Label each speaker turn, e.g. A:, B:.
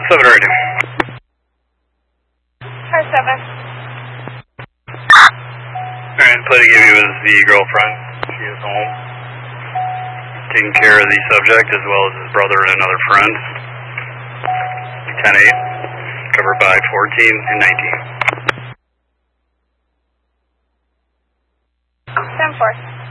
A: 7 ready.
B: 5-7.
A: Alright, play to give you is the girlfriend. She is home. Taking care of the subject as well as his brother and another friend. 10-8. Covered by 14 and 19.
B: 10-4.